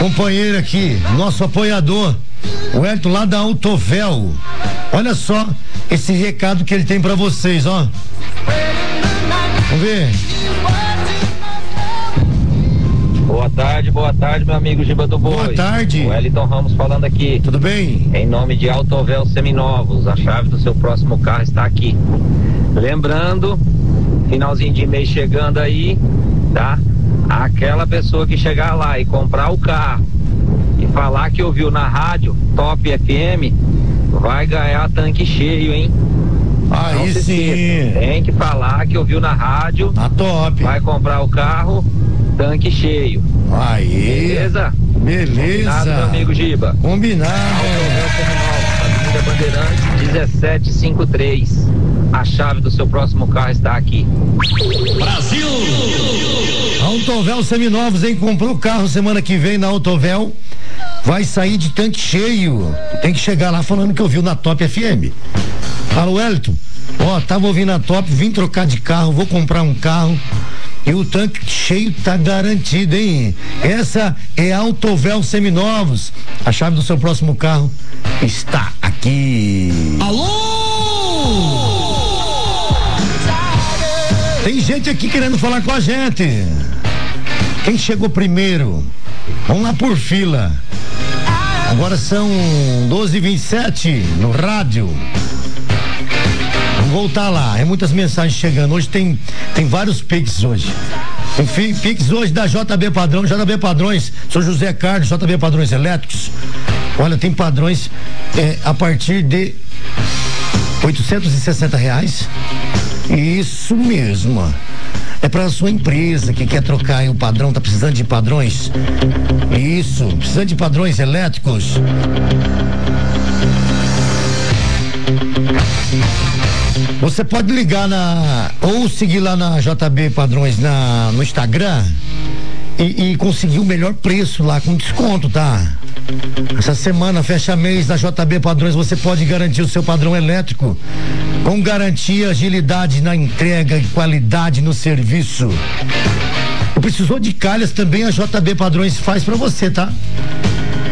companheiro aqui, nosso apoiador, o Elton lá da Autovel. Olha só esse recado que ele tem pra vocês, ó. Vamos ver. Boa tarde, meu amigo Giba do Boi. Boa tarde. O Wellington Ramos falando aqui. Tudo bem? Em nome de Autovel Seminovos, a chave do seu próximo carro está aqui. Lembrando, finalzinho de mês chegando aí, tá? Aquela pessoa que chegar lá e comprar o carro e falar que ouviu na rádio Top FM, vai ganhar tanque cheio, hein? Aí sim. Tem que falar que ouviu na rádio. Tá top. Vai comprar o carro, tanque cheio. Aí. Beleza? Beleza. Meu amigo Giba. Combinado. Avenida Bandeirantes 1753. A chave do seu próximo carro está aqui. Brasil! Autovel Seminovos, hein? Comprou o carro semana que vem na Autovel. Vai sair de tanque cheio. Tem que chegar lá falando que ouviu na Top FM. Fala, Wellington. Ó, tava ouvindo a Top, vim trocar de carro, vou comprar um carro. E o tanque cheio tá garantido, hein? Essa é Autovel Seminovos. A chave do seu próximo carro está aqui. Alô! Tem gente aqui querendo falar com a gente. Quem chegou primeiro? Vamos lá por fila. Agora são 12h27 no rádio. Vamos voltar lá, é muitas mensagens chegando. Hoje tem vários Pix hoje. Enfim, Pix hoje da JB Padrão, JB Padrões, sou José Carlos, JB Padrões Elétricos. Olha, tem padrões a partir de R$860. Isso mesmo. É para a sua empresa que quer trocar aí o padrão, tá precisando de padrões? Isso, precisando de padrões elétricos. Você pode ligar ou seguir lá na JB Padrões no Instagram e conseguir o melhor preço lá com desconto, tá? Essa semana, fecha mês da JB Padrões, você pode garantir o seu padrão elétrico com garantia, agilidade na entrega e qualidade no serviço. Precisou de calhas também, a JB Padrões faz pra você, tá?